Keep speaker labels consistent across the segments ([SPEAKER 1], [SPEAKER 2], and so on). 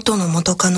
[SPEAKER 1] 元の元カノ。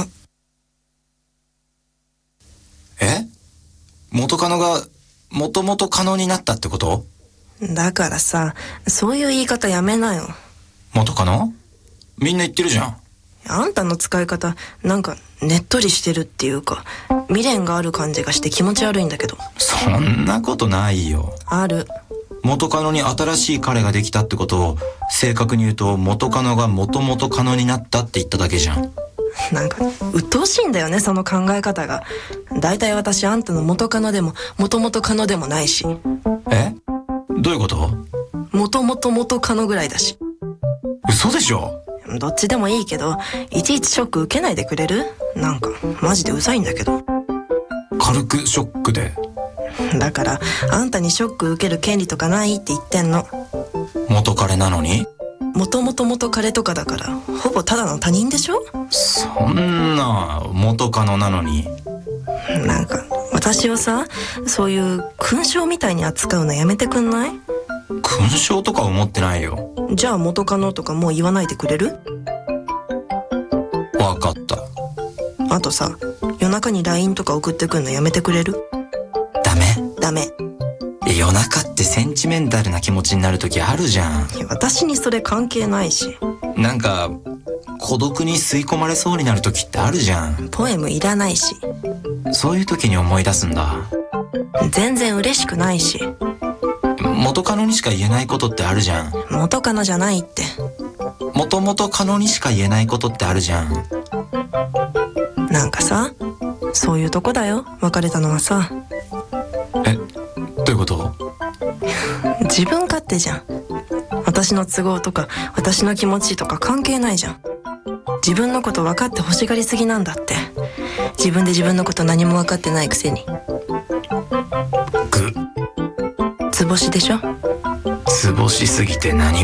[SPEAKER 2] 元カノがもともとカノになったってこと？
[SPEAKER 1] だからさ、そういう言い方やめなよ。
[SPEAKER 2] 元カノ？みんな言ってるじゃん。
[SPEAKER 1] あんたの使い方、なんかねっとりしてるっていうか、未練がある感じがして気持ち悪いんだけど。
[SPEAKER 2] そんなことないよ。
[SPEAKER 1] ある。
[SPEAKER 2] 元カノに新しい彼ができたってことを正確に言うと、元カノがもともとカノになったって言っただけじゃん。
[SPEAKER 1] なんか鬱陶しいんだよね、その考え方が。だいたい私あんたの元カノでも元々カノでもないし。
[SPEAKER 2] どういうこと？
[SPEAKER 1] 元々元カノぐらいだし。
[SPEAKER 2] 嘘でしょ？
[SPEAKER 1] どっちでもいいけど、いちいちショック受けないでくれる？なんかマジでうざいんだけど。
[SPEAKER 2] 軽くショックで。
[SPEAKER 1] だからあんたにショック受ける権利とかないって言ってんの。
[SPEAKER 2] 元彼なのに？
[SPEAKER 1] 元々元彼とかだからほぼただの他人でしょ？
[SPEAKER 2] そんな元カノなのに。
[SPEAKER 1] なんか私をさ、そういう勲章みたいに扱うのやめてくんない？
[SPEAKER 2] 勲章とか思ってないよ。
[SPEAKER 1] じゃあ元カノとかもう言わないでくれる？
[SPEAKER 2] わかった。
[SPEAKER 1] あとさ、夜中に LINE とか送ってくんのやめてくれる？
[SPEAKER 2] ダメ？
[SPEAKER 1] ダメ。
[SPEAKER 2] 夜中ってセンチメンタルな気持ちになる時あるじゃん。
[SPEAKER 1] 私にそれ関係ないし。
[SPEAKER 2] なんか孤独に吸い込まれそうになる時ってあるじゃん。
[SPEAKER 1] ポエムいらないし。
[SPEAKER 2] そういう時に思い出すんだ。
[SPEAKER 1] 全然嬉しくないし。
[SPEAKER 2] 元カノにしか言えないことってあるじゃん。
[SPEAKER 1] 元カノじゃないって。
[SPEAKER 2] 元々カノにしか言えないことってあるじゃん。
[SPEAKER 1] なんかさ、そういうとこだよ、別れたのはさ。
[SPEAKER 2] どういうこと？
[SPEAKER 1] 自分勝手じゃん。私の都合とか私の気持ちとか関係ないじゃん。自分のこと分かって欲しがりすぎなんだって。自分で自分のこと何も分かってないくせに。図星でしょ？
[SPEAKER 2] 図星すぎて何